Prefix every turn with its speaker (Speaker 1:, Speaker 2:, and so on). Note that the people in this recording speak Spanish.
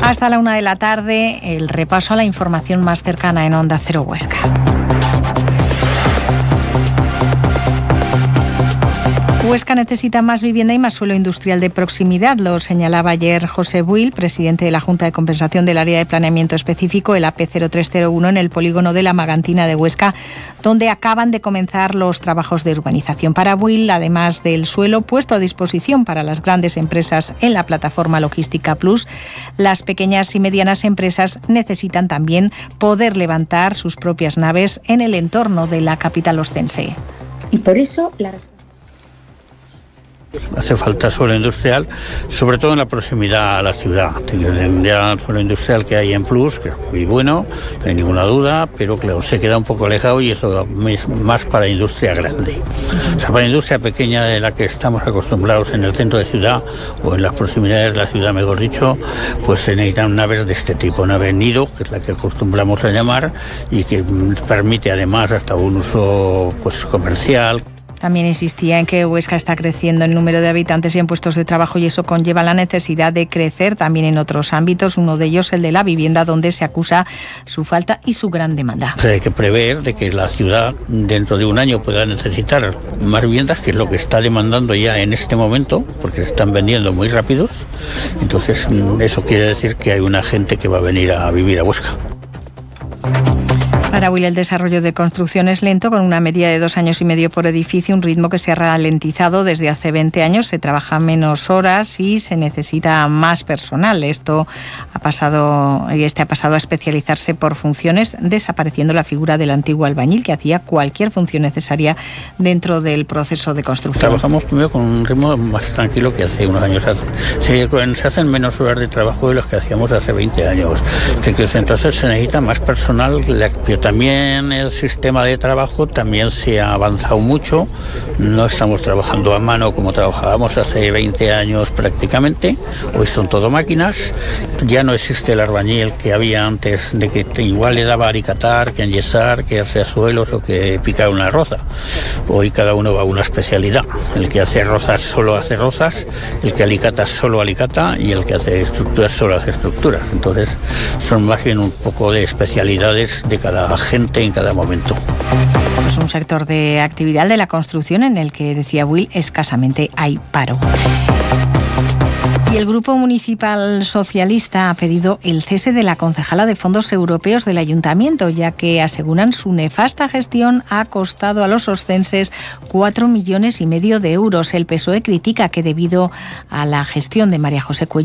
Speaker 1: Hasta la 1 de la tarde, el repaso a la información más cercana en Onda Cero Huesca. Huesca necesita más vivienda y más suelo industrial de proximidad, lo señalaba ayer José Buil, presidente de la Junta de Compensación del Área de Planeamiento Específico, el AP 0301, en el polígono de la Magantina de Huesca, donde acaban de comenzar los trabajos de urbanización. Para Buil, además del suelo puesto a disposición para las grandes empresas en la plataforma Logística Plus, las pequeñas y medianas empresas necesitan también poder levantar sus propias naves en el entorno de la capital oscense.
Speaker 2: Y por eso
Speaker 3: hace falta suelo industrial, sobre todo en la proximidad a la ciudad. Ya el suelo industrial que hay en Plus, que es muy bueno, no hay ninguna duda, pero claro, se queda un poco alejado y eso es más para industria grande. O sea, para industria pequeña de la que estamos acostumbrados en el centro de ciudad o en las proximidades de la ciudad, mejor dicho, pues se necesitan naves de este tipo, nave nido, que es la que acostumbramos a llamar y que permite además hasta un uso pues comercial.
Speaker 1: También insistía en que Huesca está creciendo el número de habitantes y en puestos de trabajo y eso conlleva la necesidad de crecer también en otros ámbitos, uno de ellos el de la vivienda, donde se acusa su falta y su gran demanda.
Speaker 3: Hay que prever de que la ciudad dentro de un año pueda necesitar más viviendas, que es lo que está demandando ya en este momento, porque se están vendiendo muy rápidos. Entonces eso quiere decir que hay una gente que va a venir a vivir a Huesca.
Speaker 1: Para Buil, el desarrollo de construcción es lento, con una media de 2 años y medio por edificio, un ritmo que se ha ralentizado desde hace 20 años. Se trabaja menos horas y se necesita más personal. Este ha pasado a especializarse por funciones, desapareciendo la figura del antiguo albañil, que hacía cualquier función necesaria dentro del proceso de construcción.
Speaker 3: Trabajamos primero con un ritmo más tranquilo que hace unos años. Se hacen menos horas de trabajo de los que hacíamos hace 20 años. Entonces se necesita más personal. También el sistema de trabajo también se ha avanzado mucho. No estamos trabajando a mano como trabajábamos hace 20 años prácticamente. Hoy son todo máquinas. Ya no existe el albañil que había antes, de que igual le daba a alicatar, que enyesar, que hacer suelos o que picar una roza. Hoy cada uno va a una especialidad. El que hace rozas solo hace rozas, el que alicata solo alicata y el que hace estructuras solo hace estructuras. Entonces son más bien un poco de especialidades de cada gente en cada momento.
Speaker 1: Es un sector de actividad de la construcción en el que, decía Buil, escasamente hay paro. Y el Grupo Municipal Socialista ha pedido el cese de la concejala de Fondos Europeos del Ayuntamiento, ya que aseguran su nefasta gestión ha costado a los oscenses 4,5 millones de euros. El PSOE critica que debido a la gestión de María José Cuellar